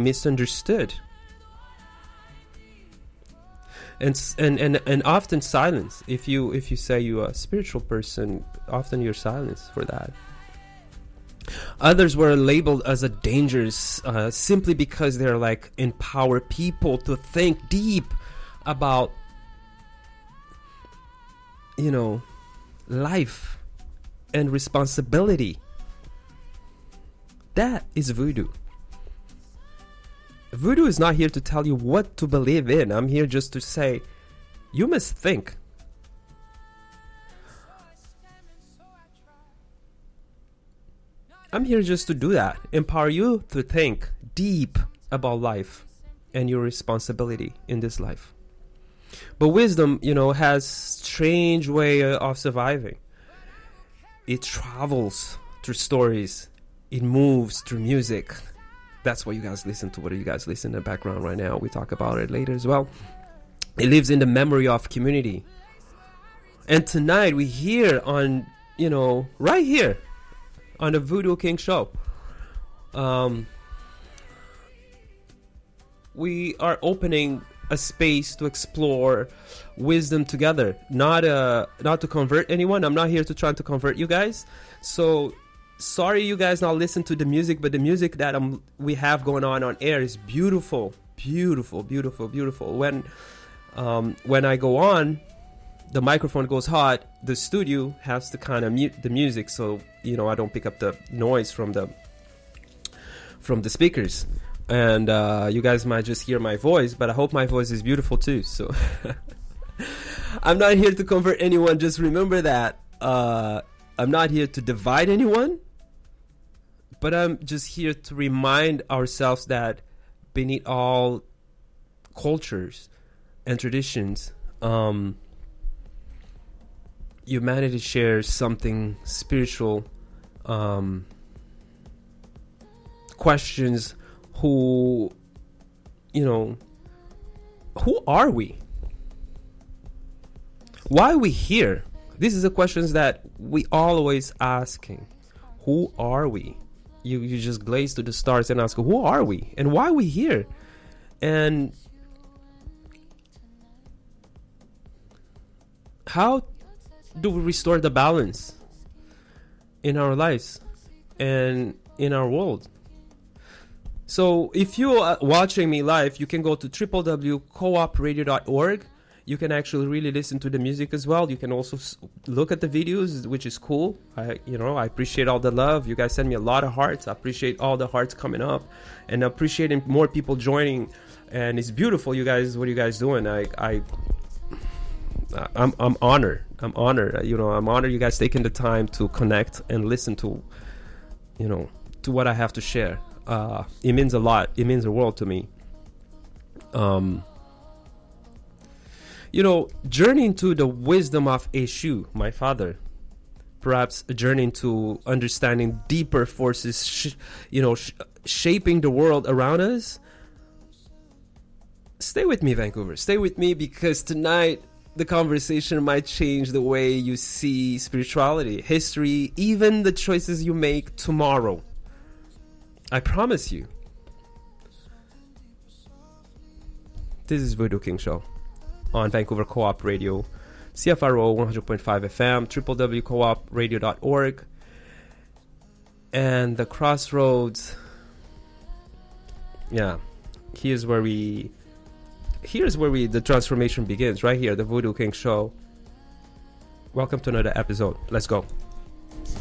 misunderstood. And often silence. If you say you're a spiritual person, often you're silenced for that. Others were labeled as a dangerous simply because they're like empower people to think deep about, you know, life and responsibility. That is voodoo. Voodoo is not here to tell you what to believe in. I'm here just to say, you must think. I'm here just to do that. Empower you to think deep about life and your responsibility in this life. But wisdom, you know, has strange way of surviving. It travels through stories. It moves through music. That's what you guys listen to. What do you guys listen in the background right now? We talk about it later as well. It lives in the memory of community. And tonight we hear on, you know, right here on the Voodoo King Show, we are opening a space to explore wisdom together. Not to convert anyone. I'm not here to try to convert you guys. So sorry you guys not listen to the music, but the music that we have going on air is beautiful, beautiful, beautiful, beautiful. When I go on, the microphone goes hot. The studio has to kind of mute the music, so you know I don't pick up the noise from the speakers. And you guys might just hear my voice, but I hope my voice is beautiful too. So I'm not here to convert anyone. Just remember that I'm not here to divide anyone, but I'm just here to remind ourselves that beneath all cultures and traditions, humanity shares something spiritual. Questions who are we? Why are we here? This is the questions that we always asking. Who are we? You just glaze to the stars and ask, who are we? And why are we here? And how do we restore the balance in our lives and in our world? So if you're watching me live, you can go to www.coopradio.org. You can actually really listen to the music as well. You can also look at the videos, which is cool. I appreciate all the love. You guys send me a lot of hearts. I appreciate all the hearts coming up, and appreciating more people joining. And it's beautiful, you guys. What are you guys doing? I'm honored. I'm honored. I'm honored you guys taking the time to connect and listen to, to what I have to share. It means a lot. It means the world to me. Journeying to the wisdom of Eshu, my father, perhaps a journey into understanding deeper forces, shaping the world around us. Stay with me, Vancouver. Stay with me, because tonight the conversation might change the way you see spirituality, history, even the choices you make tomorrow. I promise you. This is Voodoo King Show on Vancouver Co-op Radio, CFRO 100.5 FM, www.coopradio.org, and the Crossroads. Yeah, here's where the transformation begins, right here, the Voodoo King Show. Welcome to another episode. Let's go.